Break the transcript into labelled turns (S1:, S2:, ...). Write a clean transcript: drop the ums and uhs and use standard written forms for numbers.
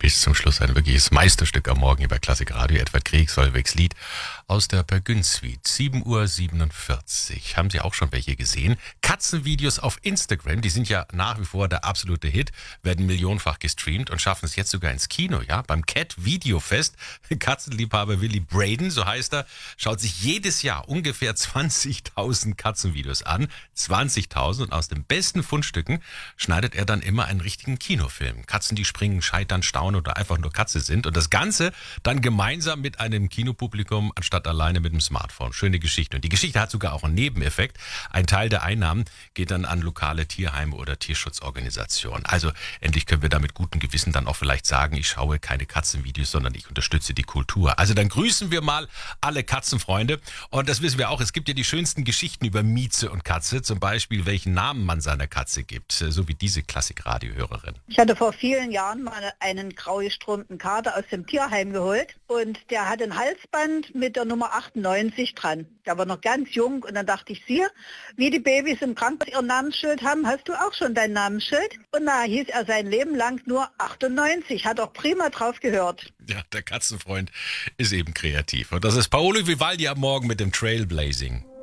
S1: bis zum Schluss ein wirkliches Meisterstück am Morgen hier bei Klassik Radio. Edward Grieg, Solveigs Lied aus der Burgund-Suite. 7:47 Uhr. Haben Sie auch schon welche gesehen? Katzenvideos auf Instagram, die sind ja nach wie vor der absolute Hit, werden millionenfach gestreamt und schaffen es jetzt sogar ins Kino, ja? Beim Cat Video Fest. Katzenliebhaber Willy Braden, so heißt er, schaut sich jedes Jahr ungefähr 20.000 Katzenvideos an. 20.000, und aus den besten Fundstücken schneidet er dann immer einen richtigen Kinofilm. Katzen, die springen, scheitern, staunen oder einfach nur Katze sind. Und das Ganze dann gemeinsam mit einem Kinopublikum, anstatt alleine mit dem Smartphone. Schöne Geschichte. Und die Geschichte hat sogar auch einen Nebeneffekt. Ein Teil der Einnahmen geht dann an lokale Tierheime oder Tierschutzorganisationen. Also endlich können wir da mit gutem Gewissen dann auch vielleicht sagen, ich schaue keine Katzenvideos, sondern ich unterstütze die Kultur. Also dann grüßen wir mal alle Katzenfreunde. Und das wissen wir auch, es gibt ja die schönsten Geschichten über Mieze und Katze. Zum Beispiel, welchen Namen man seiner Katze gibt. So wie diese Klassik-Radio-Hörerin.
S2: Ich hatte vor vielen Jahren mal einen grau gestromten Kater aus dem Tierheim geholt und der hat ein Halsband mit der Nummer 98 dran. Der war noch ganz jung und dann dachte ich, siehe, wie die Babys im Krankenhaus ihr Namensschild haben, hast du auch schon dein Namensschild? Und da hieß er sein Leben lang nur 98, hat auch prima drauf gehört.
S1: Ja, der Katzenfreund ist eben kreativ. Und das ist Paolo Vivaldi am Morgen mit dem Trailblazing.